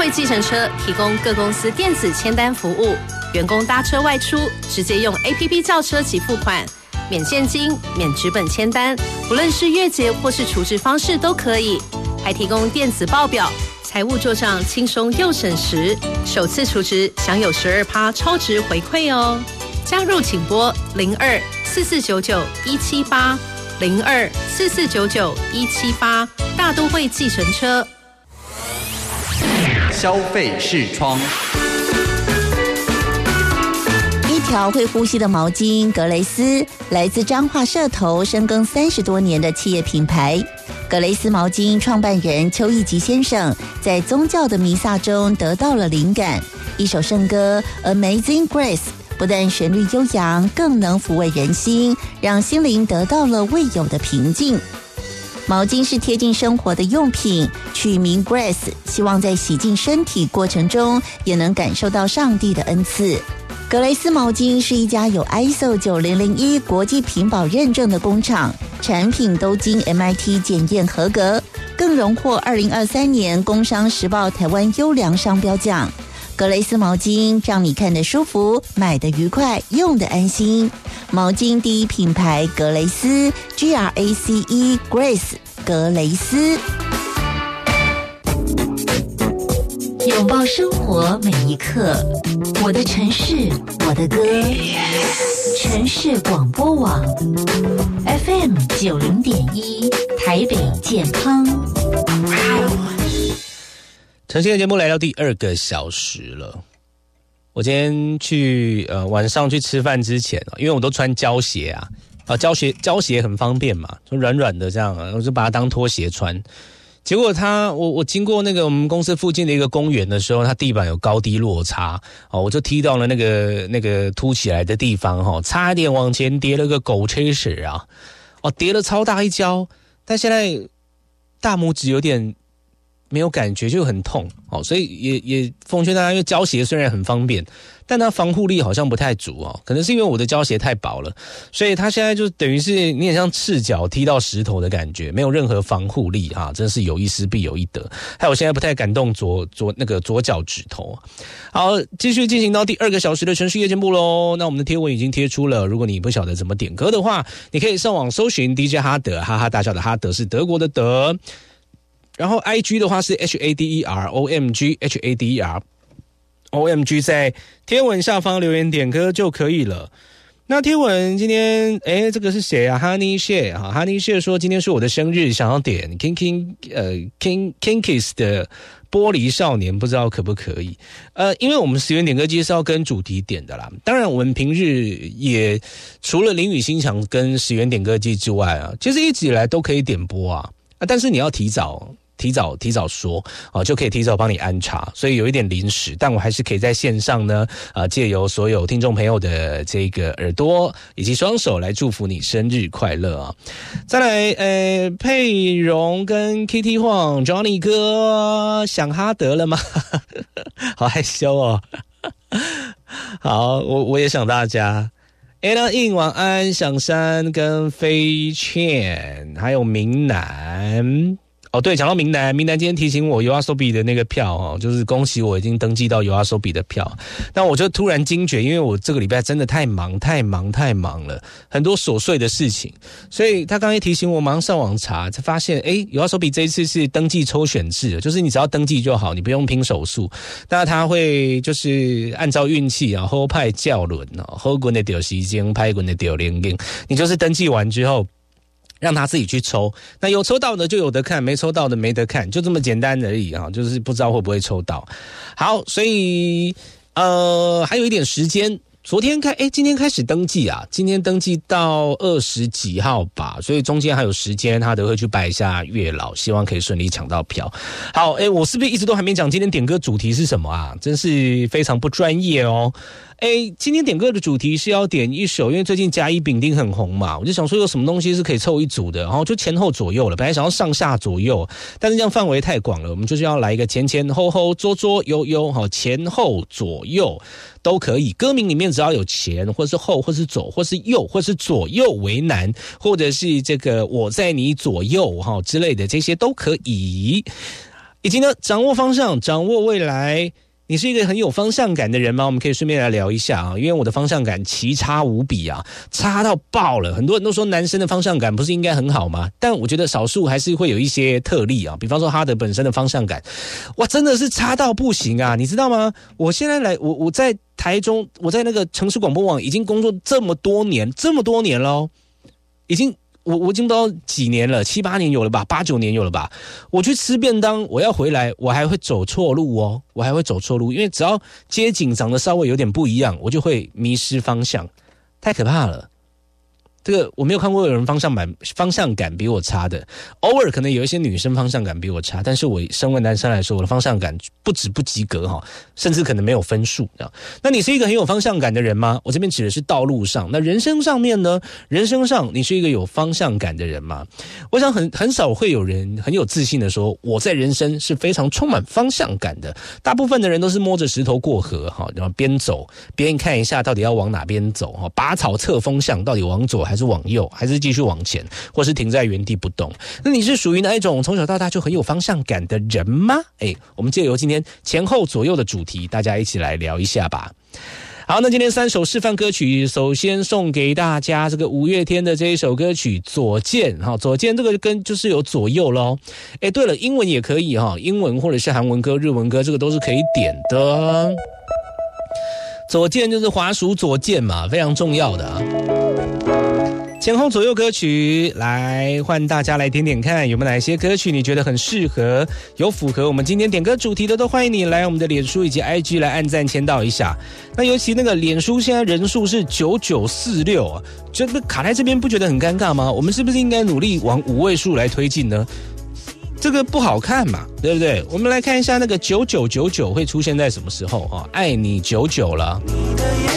汇计程车提供各公司电子签单服务，员工搭车外出直接用 APP 叫车及付款，免现金、免纸本签单，不论是月结或是储值方式都可以，还提供电子报表，财务做账轻松又省时，首次储值享有12%超值回馈哦。加入请拨02-4499-178，02-4499-178，大都会计程车。 消费视窗。 一条会呼吸的毛巾格雷斯，来自彰化社头深耕30多年的企业品牌。格雷斯毛巾创办人邱义吉先生在宗教的弥撒中得到了灵感，一首圣歌 Amazing Grace 不但旋律悠扬，更能抚慰人心，让心灵得到了未有的平静。毛巾是贴近生活的用品，取名 Grace， 希望在洗净身体过程中也能感受到上帝的恩赐。格雷斯毛巾是一家有 ISO 9001国际品保认证的工厂，产品都经 MIT 检验合格，更荣获2023年工商时报台湾优良商标奖。格雷斯毛巾让你看得舒服，买得愉快，用得安心。毛巾第一品牌格雷斯 GRACE Grace 格雷斯。拥抱生活每一刻，我的城市，我的歌。城市广播网 FM 90.1台北健康。 呈现的节目来到第2个小时了。我今天去晚上去吃饭之前，因为我都穿胶鞋啊，胶鞋很方便嘛，就软软的这样，我就把它当拖鞋穿。结果我经过那个我们公司附近的一个公园的时候，它地板有高低落差我就踢到了那个凸起来的地方差一点往前跌了个狗吃屎啊！跌了超大一跤，但现在大拇指有点没有感觉，就很痛所以也奉劝大家，因为胶鞋虽然很方便，但它防护力好像不太足可能是因为我的胶鞋太薄了，所以它现在就等于是你很像赤脚踢到石头的感觉，没有任何防护力真是有一失必有一得。还有我现在不太敢动左脚指头。好，继续进行到第2个小时的城市夜节目咯。那我们的贴文已经贴出了，如果你不晓得怎么点歌的话，你可以上网搜寻 DJ 哈德，哈哈大笑的哈德是德国的德。然后 IG 的话是 HADEROMG HADEROMG， 在贴文下方留言点歌就可以了。那贴文今天这个是谁啊 Honey Share Honey Share 说今天是我的生日，想要点 Kinkies 的玻璃少年，不知道可不可以因为我们10元点歌机是要跟主题点的啦，当然我们平日也除了林雨欣强跟10元点歌机之外其实一直以来都可以点播但是你要提早说就可以提早帮你安插，所以有一点临时，但我还是可以在线上呢借由所有听众朋友的这个耳朵以及双手来祝福你生日快乐再来佩蓉跟 Kitty 晃 Johnny 哥想哈德了吗好害羞好，我也想大家。Anna In 晚安，响山跟飞倩还有明南对，讲到明南今天提醒我YOASOBI的那个票就是恭喜我已经登记到YOASOBI的票。那我就突然惊觉，因为我这个礼拜真的太忙了，很多琐碎的事情，所以他刚才提醒我，马上上网查，才发现YOASOBI这一次是登记抽选制，就是你只要登记就好，你不用拼手速。那他会就是按照运气好派教轮好滚的丢时间，派滚的丢连game，你就是登记完之后让他自己去抽，那有抽到的就有得看，没抽到的没得看，就这么简单而已就是不知道会不会抽到。好，所以还有一点时间，今天开始登记今天登记到20几号吧，所以中间还有时间，他都会去拜一下月老，希望可以顺利抢到票。好，我是不是一直都还没讲今天点歌主题是什么真是非常不专业今天点歌的主题是要点一首，因为最近甲乙丙丁很红嘛，我就想说有什么东西是可以凑一组的，然后就前后左右了，本来想要上下左右，但是这样范围太广了，我们就是要来一个前前后后左左右右前后左右都可以，歌名里面只要有前或是后或是左或是右或是左右为难，或者是这个我在你左右之类的，这些都可以。 以及呢，掌握方向，掌握未来。你是一个很有方向感的人吗？我们可以顺便来聊一下啊，因为我的方向感奇差无比啊，差到爆了。很多人都说男生的方向感不是应该很好吗？但我觉得少数还是会有一些特例啊，比方说哈德本身的方向感，哇，真的是差到不行啊！你知道吗？我现在我在台中，我在那个城市广播网已经工作这么多年了，已经。我已经不知道几年了，7、8年有了吧，8、9年有了吧。我去吃便当，我要回来，我还会走错路哦，因为只要街景长得稍微有点不一样，我就会迷失方向，太可怕了。这个我没有看过有人方向感比我差的，偶尔可能有一些女生方向感比我差，但是我身为男生来说，我的方向感不止不及格哈，甚至可能没有分数。那你是一个很有方向感的人吗？我这边指的是道路上。那人生上面呢？人生上你是一个有方向感的人吗？我想很少会有人很有自信的说，我在人生是非常充满方向感的。大部分的人都是摸着石头过河哈，然后边走边看一下到底要往哪边走哈，拔草测风向，到底往左还是往右，还是继续往前，或是停在原地不动？那你是属于哪一种从小到大就很有方向感的人吗？我们借由今天前后左右的主题，大家一起来聊一下吧。好，那今天3首示范歌曲，首先送给大家这个5月天的这一首歌曲《左键》哈，左键这个跟就是有左右咯。对了，英文也可以哈，英文或者是韩文歌、日文歌，这个都是可以点的。左键就是滑鼠左键嘛，非常重要的啊。前后左右歌曲，来换大家来点点看，有没有哪些歌曲你觉得很适合，有符合我们今天点歌主题的，都欢迎你来我们的脸书以及 IG 来按赞签到一下。那尤其那个脸书现在人数是9946啊，这个卡在这边不觉得很尴尬吗？我们是不是应该努力往5位数来推进呢？这个不好看嘛，对不对？我们来看一下那个9999会出现在什么时候啊？爱你99了。